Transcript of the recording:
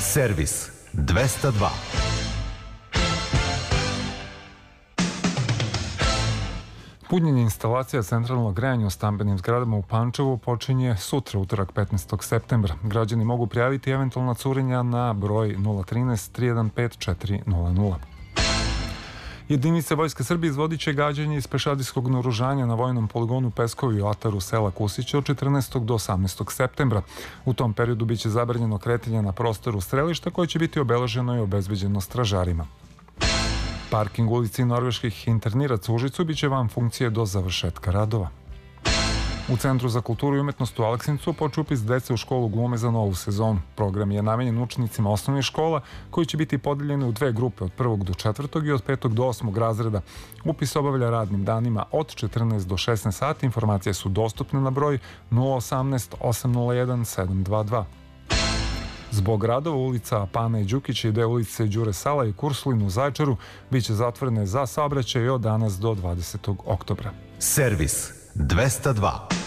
Servis 202. Punjenje instalacija centralnog grejanja u stambenim zgradama u Pančevu počinje sutra, utorak 15. septembra. Građani mogu prijaviti eventualna curenja na broj 013 315 400. Jedinice Vojske Srbije izvodit će gađanje iz pešadijskog naoružanja na vojnom poligonu Peskovi u ataru sela Kusića od 14. do 18. septembra. U tom periodu biće zabranjeno kretanje na prostoru strelišta koje će biti obeleženo i obezbeđeno stražarima. Parking ulici norveških interniraca u Užicu biće van funkcije do završetka radova. U Centru za kulturu i umetnost u Aleksincu počeo upis dece u školu glume za novu sezonu. Program je namenjen učenicima osnovnih škola koji će biti podeljeni u dve grupe od 1. do 4. i od 5. do 8. razreda. Upis obavlja radnim danima od 14 do 16 sati. Informacije su dostupne na broj 018 801 722. Zbog radova ulica Pana i Đukića i deo ulice Đure Sala i Kursulin u Zaječaru biće zatvorene za saobraćaj od danas do 20. oktobra. Servis 202.